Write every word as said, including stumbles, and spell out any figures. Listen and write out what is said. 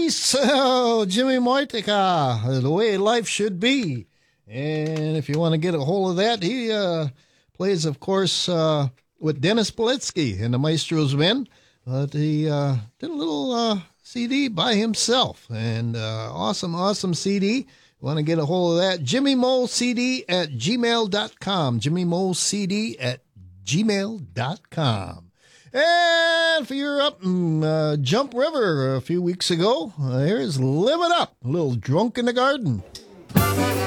Peace. Oh, Jimmy Moitica, The Way Life Should Be. And if you want to get a hold of that, he uh, plays, of course, uh, with Dennis Politsky and the Maestro's Men. But he uh, did a little uh, C D by himself. And uh, awesome, awesome C D. Want to get a hold of that? Jimmy Mo C D at gmail dot com. Jimmy Mo C D at gmail dot com. And if you're up in uh, Jump River a few weeks ago, uh, here's Live It Up, a little Drunk in the Garden.